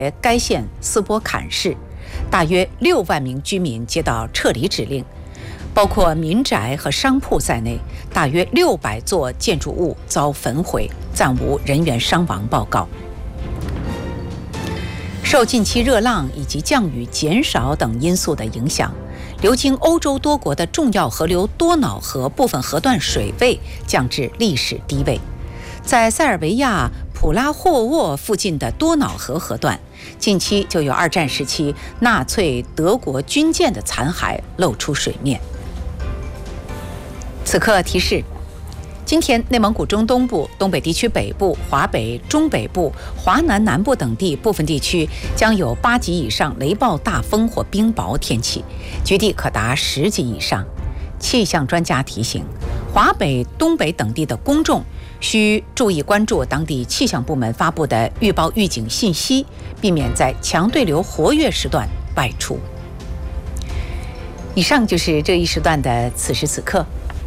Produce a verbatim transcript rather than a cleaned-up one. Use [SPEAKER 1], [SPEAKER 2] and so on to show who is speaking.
[SPEAKER 1] 该县斯波坎市，大约六万名居民接到撤离指令，包括民宅和商铺在内，大约六百座建筑物遭焚毁，暂无人员伤亡报告。受近期热浪以及降雨减少等因素的影响，流经欧洲多国的重要河流多瑙河部分河段水位降至历史低位。在塞尔维亚普拉霍沃附近的多瑙河河段，近期就有二战时期纳粹德国军舰的残骸露出水面。此刻提示：今天内蒙古中东部、东北地区北部、华北、中北部、华南南部等地部分地区将有八级以上雷暴大风或冰雹天气，局地可达十级以上。气象专家提醒，华北、东北等地的公众需注意关注当地气象部门发布的预报预警信息，避免在强对流活跃时段外出。以上就是这一时段的此时此刻。